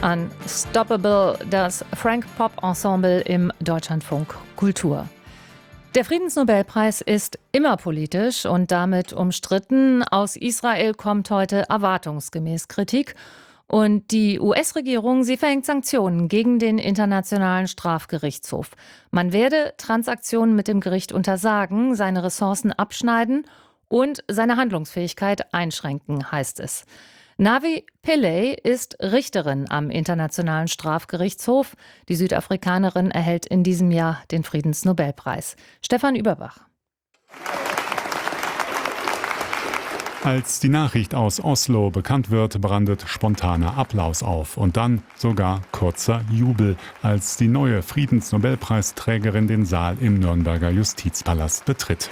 Unstoppable, das Frank-Pop-Ensemble im Deutschlandfunk Kultur. Der Friedensnobelpreis ist immer politisch und damit umstritten. Aus Israel kommt heute erwartungsgemäß Kritik. Und die US-Regierung, sie verhängt Sanktionen gegen den Internationalen Strafgerichtshof. Man werde Transaktionen mit dem Gericht untersagen, seine Ressourcen abschneiden und seine Handlungsfähigkeit einschränken, heißt es. Navi Pillay ist Richterin am Internationalen Strafgerichtshof. Die Südafrikanerin erhält in diesem Jahr den Friedensnobelpreis. Stefan Überbach. Als die Nachricht aus Oslo bekannt wird, brandet spontaner Applaus auf und dann sogar kurzer Jubel, als die neue Friedensnobelpreisträgerin den Saal im Nürnberger Justizpalast betritt.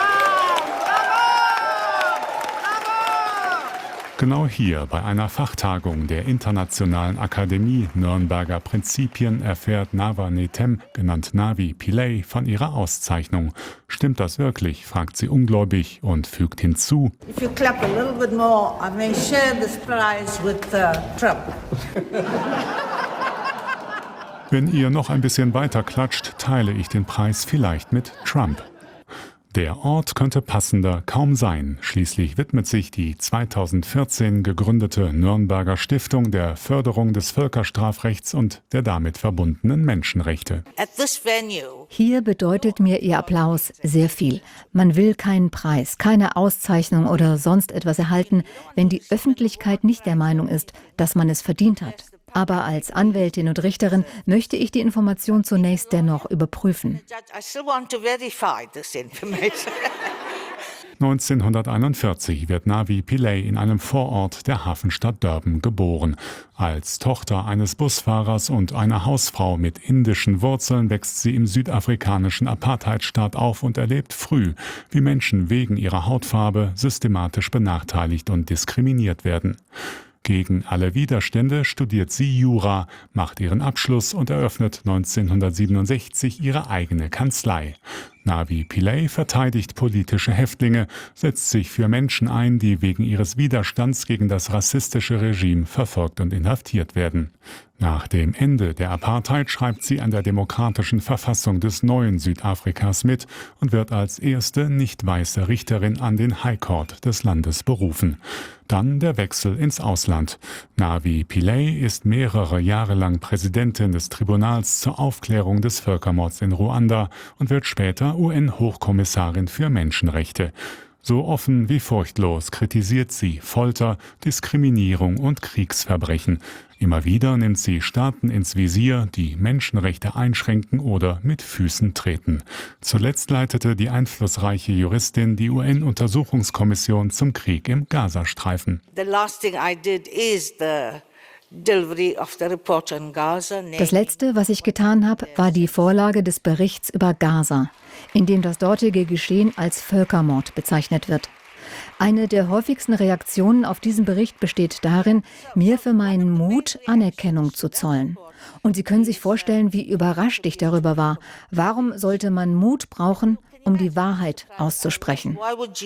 Genau hier bei einer Fachtagung der Internationalen Akademie Nürnberger Prinzipien erfährt Nava Netem, genannt Navi Pillay, von ihrer Auszeichnung. Stimmt das wirklich, fragt sie ungläubig und fügt hinzu: If you clap a little bit more, I may share this prize with Trump. Wenn ihr noch ein bisschen weiter klatscht, teile ich den Preis vielleicht mit Trump. Der Ort könnte passender kaum sein. Schließlich widmet sich die 2014 gegründete Nürnberger Stiftung der Förderung des Völkerstrafrechts und der damit verbundenen Menschenrechte. Hier bedeutet mir Ihr Applaus sehr viel. Man will keinen Preis, keine Auszeichnung oder sonst etwas erhalten, wenn die Öffentlichkeit nicht der Meinung ist, dass man es verdient hat. Aber als Anwältin und Richterin möchte ich die Information zunächst dennoch überprüfen. 1941 wird Navi Pillay in einem Vorort der Hafenstadt Durban geboren. Als Tochter eines Busfahrers und einer Hausfrau mit indischen Wurzeln wächst sie im südafrikanischen Apartheidstaat auf und erlebt früh, wie Menschen wegen ihrer Hautfarbe systematisch benachteiligt und diskriminiert werden. Gegen alle Widerstände studiert sie Jura, macht ihren Abschluss und eröffnet 1967 ihre eigene Kanzlei. Navi Pillay verteidigt politische Häftlinge, setzt sich für Menschen ein, die wegen ihres Widerstands gegen das rassistische Regime verfolgt und inhaftiert werden. Nach dem Ende der Apartheid schreibt sie an der demokratischen Verfassung des neuen Südafrikas mit und wird als erste nicht weiße Richterin an den High Court des Landes berufen. Dann der Wechsel ins Ausland. Navi Pillay ist mehrere Jahre lang Präsidentin des Tribunals zur Aufklärung des Völkermords in Ruanda und wird später UN-Hochkommissarin für Menschenrechte. So offen wie furchtlos kritisiert sie Folter, Diskriminierung und Kriegsverbrechen. Immer wieder nimmt sie Staaten ins Visier, die Menschenrechte einschränken oder mit Füßen treten. Zuletzt leitete die einflussreiche Juristin die UN-Untersuchungskommission zum Krieg im Gazastreifen. Das Letzte, was ich getan habe, war die Vorlage des Berichts über Gaza, in dem das dortige Geschehen als Völkermord bezeichnet wird. Eine der häufigsten Reaktionen auf diesen Bericht besteht darin, mir für meinen Mut Anerkennung zu zollen. Und Sie können sich vorstellen, wie überrascht ich darüber war. Warum sollte man Mut brauchen, um die Wahrheit auszusprechen?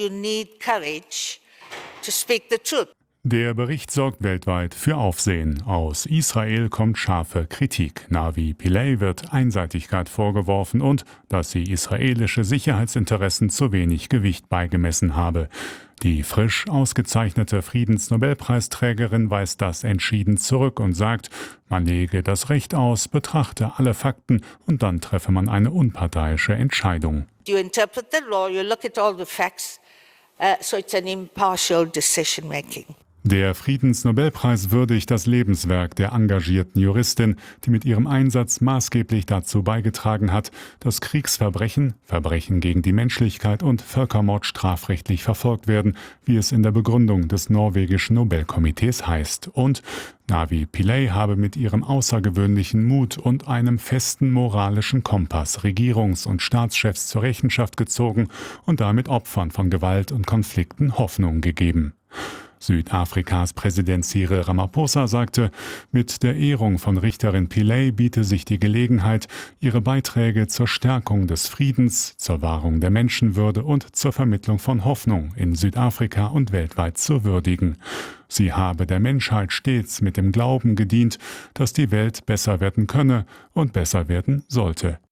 Der Bericht sorgt weltweit für Aufsehen. Aus Israel kommt scharfe Kritik. Navi Pillay wird Einseitigkeit vorgeworfen und, dass sie israelische Sicherheitsinteressen zu wenig Gewicht beigemessen habe. Die frisch ausgezeichnete Friedensnobelpreisträgerin weist das entschieden zurück und sagt, man lege das Recht aus, betrachte alle Fakten und dann treffe man eine unparteiische Entscheidung. You interpret the law, you look at all the facts, so it's an impartial decision making. Der Friedensnobelpreis würdigt das Lebenswerk der engagierten Juristin, die mit ihrem Einsatz maßgeblich dazu beigetragen hat, dass Kriegsverbrechen, Verbrechen gegen die Menschlichkeit und Völkermord strafrechtlich verfolgt werden, wie es in der Begründung des norwegischen Nobelkomitees heißt. Und Navi Pillay habe mit ihrem außergewöhnlichen Mut und einem festen moralischen Kompass Regierungs- und Staatschefs zur Rechenschaft gezogen und damit Opfern von Gewalt und Konflikten Hoffnung gegeben. Südafrikas Präsident Cyril Ramaphosa sagte, mit der Ehrung von Richterin Pillay biete sich die Gelegenheit, ihre Beiträge zur Stärkung des Friedens, zur Wahrung der Menschenwürde und zur Vermittlung von Hoffnung in Südafrika und weltweit zu würdigen. Sie habe der Menschheit stets mit dem Glauben gedient, dass die Welt besser werden könne und besser werden sollte.